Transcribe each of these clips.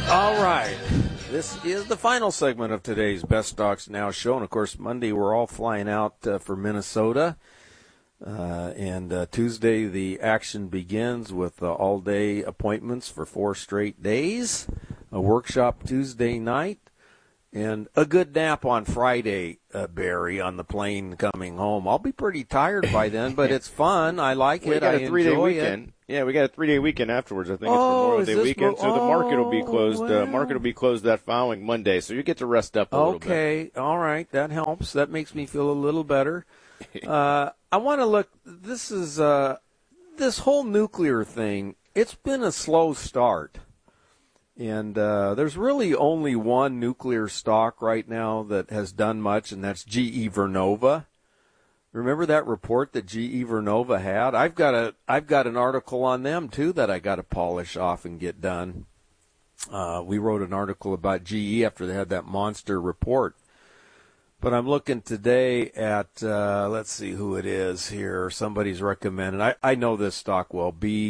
All right. This is the final segment of today's Best Stocks Now show. And, of course, Monday we're all flying out for Minnesota. And Tuesday the action begins with all-day appointments for 4 straight days, a workshop Tuesday night, and a good nap on Friday, Barry, on the plane coming home. I'll be pretty tired by then, but it's fun. I like it. I enjoy it. Yeah, we got a 3-day weekend afterwards. I think it's Memorial Day weekend, so the market will be closed. Well. Market will be closed that following Monday, so you get to rest up a little bit. Okay, all right, that helps. That makes me feel a little better. I want to look. This is this whole nuclear thing. It's been a slow start, and there's really only one nuclear stock right now that has done much, and that's GE Vernova. Remember that report that GE Vernova had? I've got an article on them too that I got to polish off and get done. We wrote an article about GE after they had that monster report. But I'm looking today at let's see who it is here. Somebody's recommended. I know this stock well.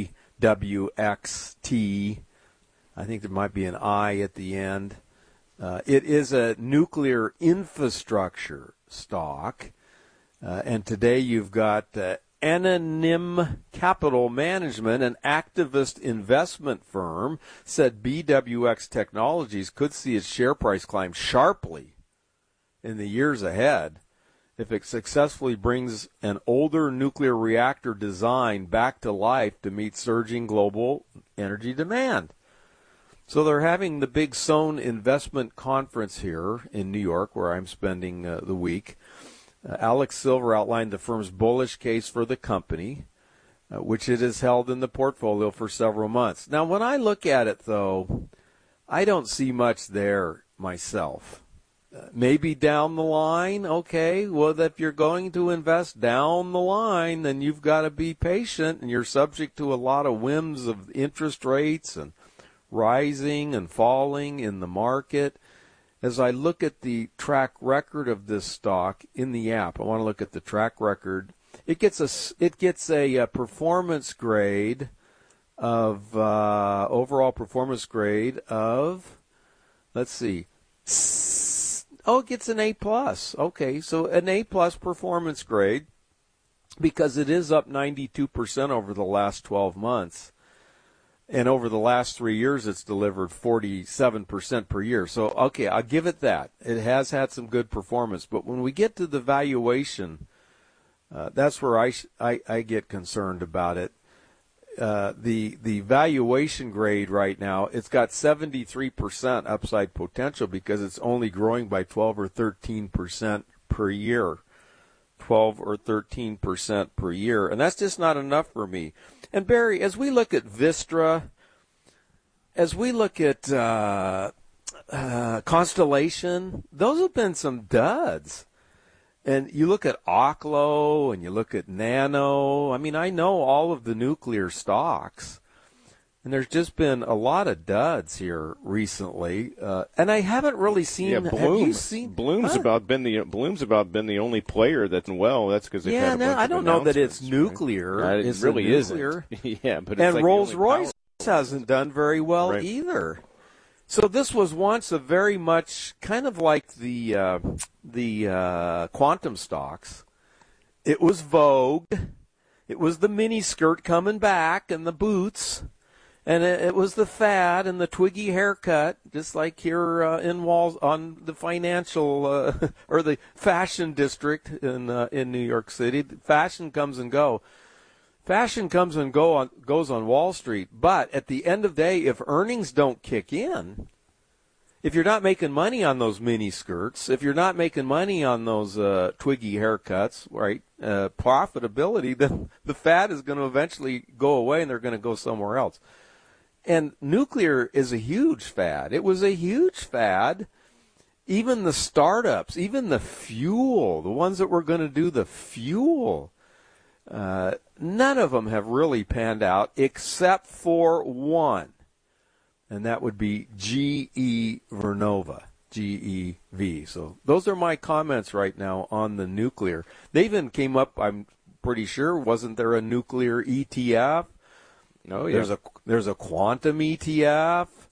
BWXT. I think there might be an I at the end. It is a nuclear infrastructure stock. And today you've got Anonym Capital Management, an activist investment firm, said BWX Technologies could see its share price climb sharply in the years ahead if it successfully brings an older nuclear reactor design back to life to meet surging global energy demand. So they're having the big Sohn Investment Conference here in New York, where I'm spending the week. Alex Silver outlined the firm's bullish case for the company, which it has held in the portfolio for several months. Now, when I look at it, though, I don't see much there myself. Maybe down the line, okay, well, if you're going to invest down the line, then you've got to be patient, and you're subject to a lot of whims of interest rates and rising and falling in the market. As I look at the track record of this stock in the app, I want to look at the track record. It gets a performance grade of overall performance grade of, let's see, it gets an A+. Okay, so an A+ performance grade because it is up 92% over the last 12 months. And over the last 3 years, it's delivered 47% per year. So, okay, I'll give it that. It has had some good performance. But when we get to the valuation, that's where I get concerned about it. The valuation grade right now, it's got 73% upside potential because it's only growing by 12 or 13% per year. 12 or 13% per year. And that's just not enough for me. And Barry, as we look at Vistra, as we look at Constellation, those have been some duds. And you look at Oklo and you look at Nano. I mean, I know all of the nuclear stocks. And there's just been a lot of duds here recently, and I haven't really seen. Yeah, Bloom's about been the only player that's well. That's because they've had a bunch of I don't know that it's nuclear. Right? It really isn't. Yeah, but it's and like Rolls-Royce hasn't done very well either. So this was once a very much kind of like the quantum stocks. It was vogue. It was the mini skirt coming back and the boots. And it was the fad and the Twiggy haircut, just like here in Walls on the financial or the fashion district in New York City. Fashion comes and go. Fashion comes and goes on Wall Street. But at the end of the day, if earnings don't kick in, if you're not making money on those mini skirts, if you're not making money on those Twiggy haircuts, right, profitability, then the fad is going to eventually go away and they're going to go somewhere else. And nuclear is a huge fad. It was a huge fad. Even the startups, even the fuel, the ones that were going to do the fuel, none of them have really panned out except for one. And that would be GE Vernova, GEV. So those are my comments right now on the nuclear. They even came up, I'm pretty sure, wasn't there a nuclear ETF? Oh, yeah. There's a quantum ETF.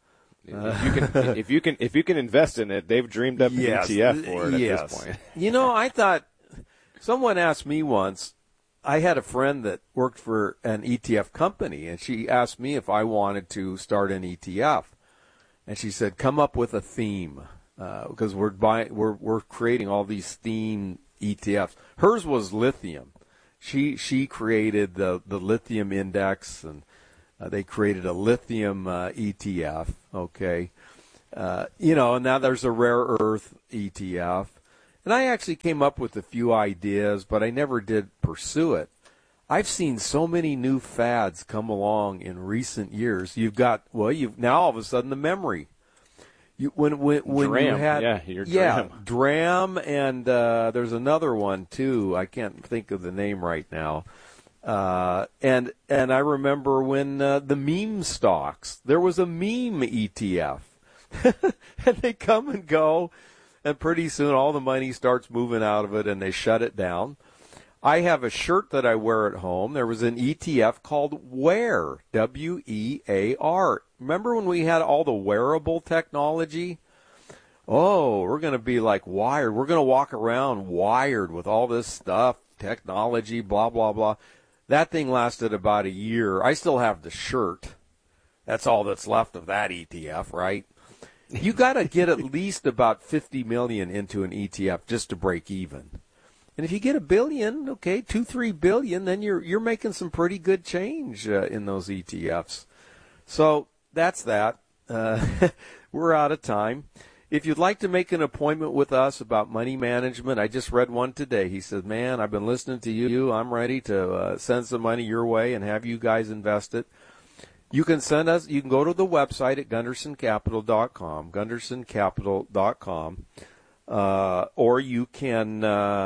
If you can invest in it, they've dreamed up an ETF for it at this point. You know, I thought someone asked me once. I had a friend that worked for an ETF company, and she asked me if I wanted to start an ETF. And she said, "Come up with a theme, because we're creating all these theme ETFs." Hers was lithium. She created the lithium index, and they created a lithium ETF. Okay, and now there's a rare earth ETF. And I actually came up with a few ideas, but I never did pursue it. I've seen so many new fads come along in recent years. You've now all of a sudden the memory. When DRAM. You had DRAM. DRAM, and there's another one too. I can't think of the name right now. And I remember when the meme stocks. There was a meme ETF, and they come and go. And pretty soon all the money starts moving out of it, and they shut it down. I have a shirt that I wear at home. There was an ETF called Wear, W-E-A-R. Remember when we had all the wearable technology? Oh, we're going to be like wired. We're going to walk around wired with all this stuff, technology, blah, blah, blah. That thing lasted about a year. I still have the shirt. That's all that's left of that ETF, right? You got to get at least about 50 million into an ETF just to break even. And if you get $1 billion, okay, 2-3 billion, then you're making some pretty good change in those ETFs. So that's that. We're out of time. If you'd like to make an appointment with us about money management, I just read one today. He said, "Man, I've been listening to you. I'm ready to send some money your way and have you guys invest it." You can go to the website at gundersoncapital.com, gundersoncapital.com, or you can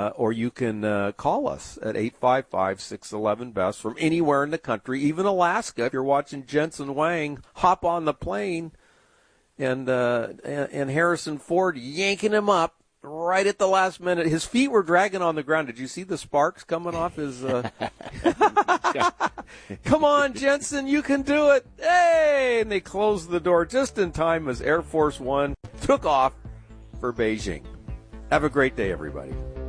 call us at 855-611-BEST from anywhere in the country, even Alaska. If you're watching Jensen Wang hop on the plane and Harrison Ford yanking him up right at the last minute. His feet were dragging on the ground. Did you see the sparks coming off his? Come on, Jensen, you can do it. Hey! And they closed the door just in time as Air Force One took off for Beijing. Have a great day, everybody.